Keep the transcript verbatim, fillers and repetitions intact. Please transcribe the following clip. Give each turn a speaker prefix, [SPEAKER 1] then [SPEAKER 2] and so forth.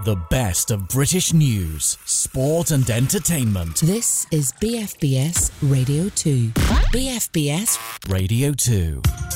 [SPEAKER 1] The best of British news, sport and entertainment.
[SPEAKER 2] This is B F B S Radio two. B F B S
[SPEAKER 1] Radio two.